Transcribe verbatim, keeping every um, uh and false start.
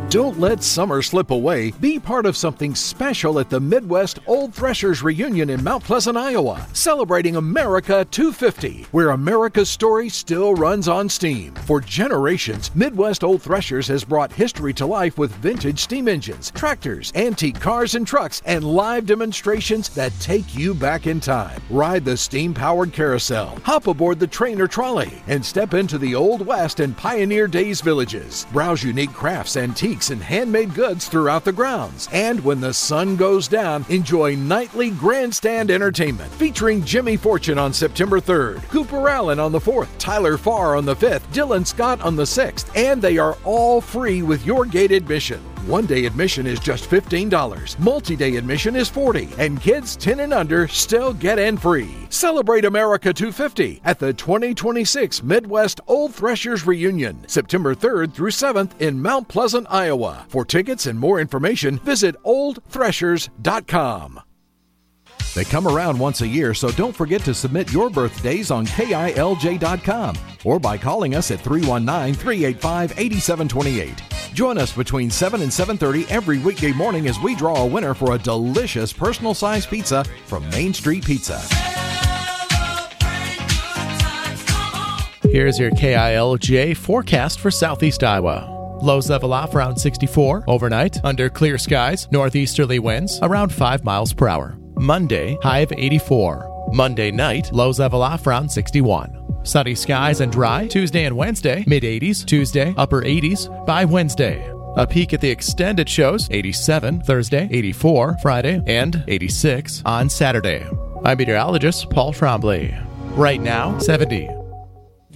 Don't let summer slip away. Be part of something special at the Midwest Old Threshers Reunion in Mount Pleasant, Iowa, celebrating America two fifty, where America's story still runs on steam. For generations, Midwest Old Threshers has brought history to life with vintage steam engines, tractors, antique cars and trucks, and live demonstrations that take you back in time. Ride the steam-powered carousel, hop aboard the train or trolley, and step into the Old West and Pioneer Days villages. Browse unique crafts, antiques, and handmade goods throughout the grounds. And when the sun goes down, enjoy nightly grandstand entertainment featuring Jimmy Fortune on September third, Cooper Allen on the fourth, Tyler Farr on the fifth, Dylan Scott on the sixth, and they are all free with your gate admission. One-day admission is just fifteen dollars, multi-day admission is forty dollars, and kids ten and under still get in free. Celebrate America two fifty at the twenty twenty-six Midwest Old Threshers Reunion, September third through seventh in Mount Pleasant, Iowa. For tickets and more information, visit old threshers dot com. They come around once a year, so don't forget to submit your birthdays on K I L J dot com or by calling us at three one nine, three eight five, eight seven two eight. Join us between seven and seven thirty every weekday morning as we draw a winner for a delicious personal-sized pizza from Main Street Pizza. Here's your K I L J forecast for Southeast Iowa. Lows level off around sixty-four. Overnight, under clear skies, northeasterly winds around five miles per hour. Monday, high of eighty-four. Monday night, lows level off around sixty-one. Sunny skies and dry Tuesday and Wednesday, mid-eighties. Tuesday, upper eighties by Wednesday. A peek at the extended shows, eighty-seven Thursday, eighty-four Friday, and eighty-six on Saturday. I'm meteorologist Paul Trombley. Right now, seventy.